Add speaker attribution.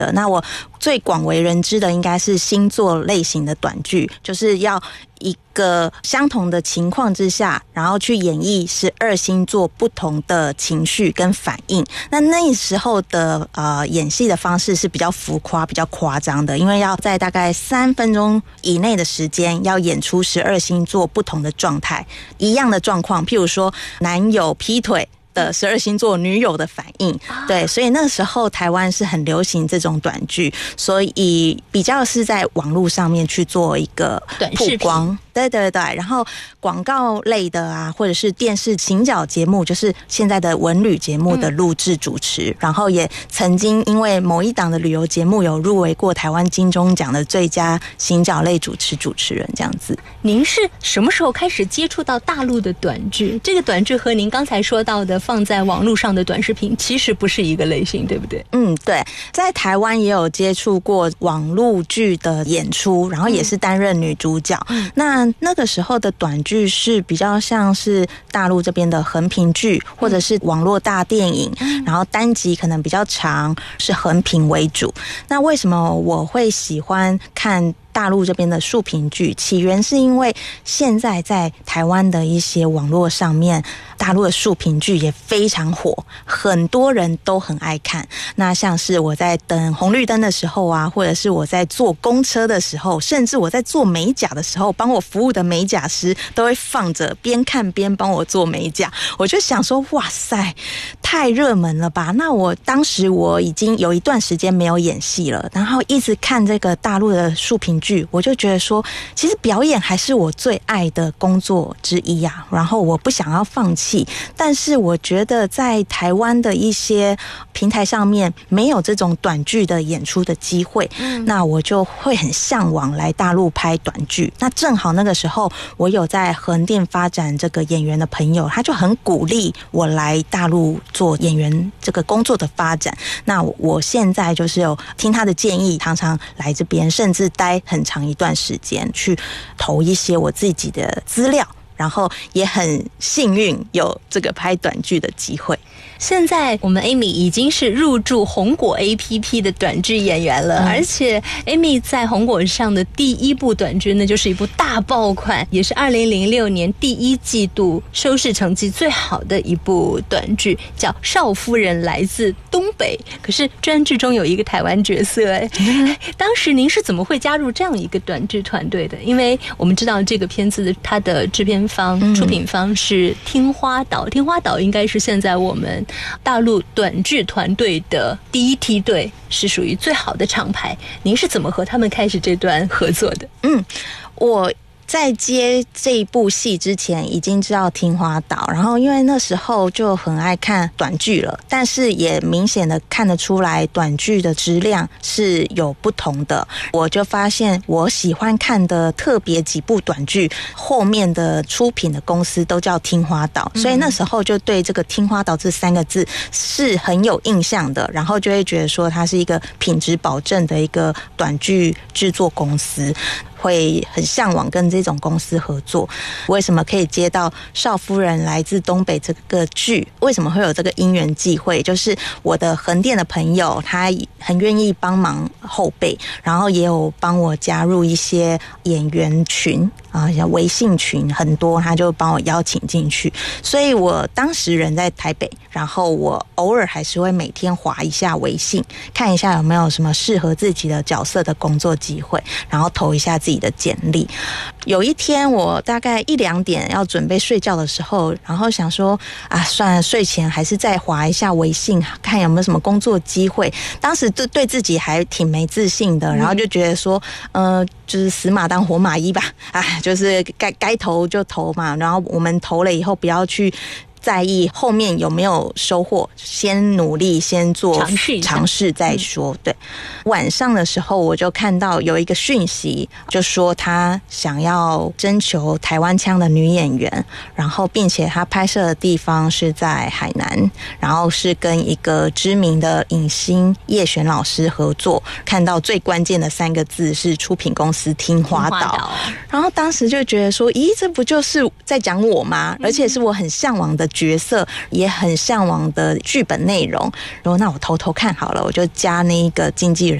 Speaker 1: 那我最广为人知的应该是星座类型的短剧，就是要一个相同的情况之下，然后去演绎12星座不同的情绪跟反应。那时候的演戏的方式是比较浮夸、比较夸张的，因为要在大概3分钟以内的时间，要演出12星座不同的状态，一样的状况，譬如说男友劈腿的12星座女友的反应，对，所以那时候台湾是很流行这种短剧，所以比较是在网络上面去做一个曝光。对对对，然后广告类的啊，或者是电视行脚节目，就是现在的文旅节目的录制主持，然后也曾经因为某一档的旅游节目有入围过台湾金钟奖的最佳行脚类主持人这样子。
Speaker 2: 您是什么时候开始接触到大陆的短剧？这个短剧和您刚才说到的放在网络上的短视频其实不是一个类型，对不对？
Speaker 1: 对，在台湾也有接触过网络剧的演出，然后也是担任女主角。那个时候的短剧是比较像是大陆这边的横屏剧，或者是网络大电影，然后单集可能比较长，是横屏为主。那为什么我会喜欢看大陆这边的竖屏剧？起源是因为现在在台湾的一些网络上面，大陆的竖屏剧也非常火，很多人都很爱看。那像是我在等红绿灯的时候啊，或者是我在坐公车的时候，甚至我在做美甲的时候，帮我服务的美甲师都会放着边看边帮我做美甲。我就想说，哇塞，太热门了吧。那当时我已经有一段时间没有演戏了，然后一直看这个大陆的竖屏剧，我就觉得说，其实表演还是我最爱的工作之一啊。然后我不想要放弃，但是我觉得在台湾的一些平台上面没有这种短剧的演出的机会，那我就会很向往来大陆拍短剧。那正好那个时候我有在横店发展这个演员的朋友，他就很鼓励我来大陆做演员这个工作的发展。那我现在就是有听他的建议，常常来这边，甚至待很长一段时间去投一些我自己的资料，然后也很幸运有这个拍短剧的机会。
Speaker 2: 现在我们 Amy 已经是入驻红果 APP 的短剧演员了，而且 Amy 在红果上的第一部短剧呢，就是一部大爆款，也是2006年第一季度收视成绩最好的一部短剧，叫《少夫人来自东北》。可是专剧中有一个台湾角色，当时您是怎么会加入这样一个短剧团队的？因为我们知道这个片子的它的制片方、出品方是听花岛，听花岛应该是现在我们大陆短剧团队的第一梯队，是属于最好的厂牌。您是怎么和他们开始这段合作的？
Speaker 1: 我在接这一部戏之前已经知道听花岛，然后因为那时候就很爱看短剧了，但是也明显的看得出来短剧的质量是有不同的。我就发现我喜欢看的特别几部短剧后面的出品的公司都叫听花岛，所以那时候就对这个听花岛这3个字是很有印象的，然后就会觉得说它是一个品质保证的一个短剧制作公司，会很向往跟这种公司合作。为什么可以接到《少夫人来自东北》这个剧？为什么会有这个因缘际会？就是我的横店的朋友，他很愿意帮忙后备，然后也有帮我加入一些演员群啊，像微信群很多，他就帮我邀请进去。所以我当时人在台北，然后我偶尔还是会每天滑一下微信，看一下有没有什么适合自己的角色的工作机会，然后投一下自己的简历。有一天我大概1-2点要准备睡觉的时候，然后想说算了，睡前还是再滑一下微信，看有没有什么工作机会。当时对自己还挺没自信的，然后就觉得说就是死马当活马医吧，就是该投就投嘛，然后我们投了以后不要去在意后面有没有收获，先努力先做尝试再说。对，晚上的时候我就看到有一个讯息，就说他想要征求台湾腔的女演员，然后并且他拍摄的地方是在海南，然后是跟一个知名的影星叶璇老师合作，看到最关键的3个字是出品公司听花岛，然后当时就觉得说，咦，这不就是在讲我吗？而且是我很向往的角色也很向往的剧本内容，然后那我偷偷看好了，我就加那一个经纪人